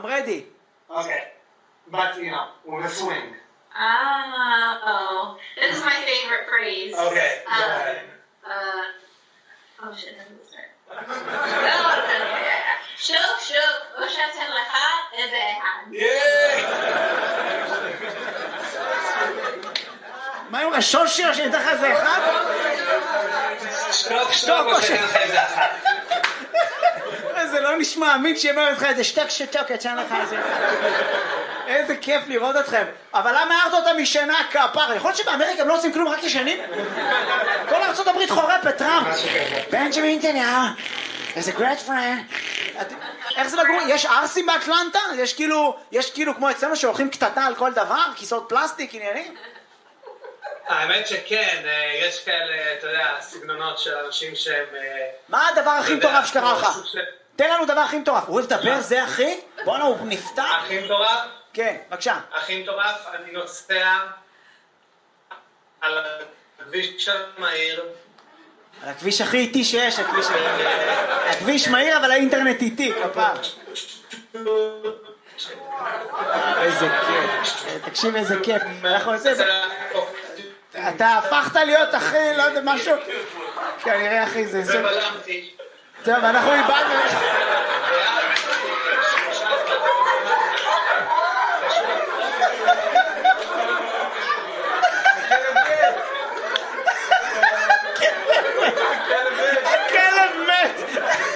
I'm ready. Okay. But, you know, with a swing. Oh, this is my favorite phrase. Okay, go ahead. Oh shit, how does it start? שוק שוק, או שאתן לך איזה אחד. מה עם השושי שאני אתן לך איזה אחד? שטוק שטוק או שאתן לך איזה אחד. זה לא נשמע אמין שאומרת לך איזה שטוק שטוק אתן לך איזה אחד. איזה כיף לראות אתכם. אבל למה הערת אותם משנה כפר? יכול להיות שבאמריקה הם לא עושים כלום, רק ישנים? כל ארצות הברית חורפת, טראמפ. בנג'מין נתניהו, איזה great friend. איך זה לגור? יש ארסים באטלנטה? יש כאילו כמו אצלנו שהולכים קטטה על כל דבר? כיסאות פלסטיק, עניינים? האמת שכן, יש כאלה, אתה יודע, סגנונות של אנשים שהם... מה הדבר הכי מטורף שקרה לך? תן לנו דבר הכי מטורף. הוא לדבר, זה הכי? בוא'נה, הוא נפתח. הכי מטורף? כן, בבקשה. הכי מטורף, אני נוסע על הכביש המהיר. על הכביש הכי איטי שיש, הכביש מהיר, אבל האינטרנט איטי, כפר. איזה כיף. תקשיב איזה כיף. אתה הפכת להיות אחי, לא יודע, משהו. כנראה אחי, זה... ובלמתי. טוב, אנחנו איבדנו. הכלב מת.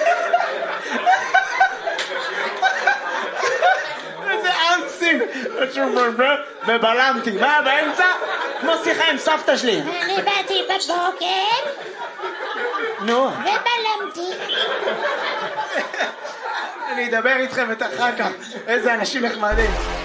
איזה אנסים. ובלמתי. מה באמצע? כמו שיחה עם סבתא שלי. אני באתי בבוקר נו. ובלמתי. אני אדבר איתכם אחר כך. איזה אנשים נחמדים.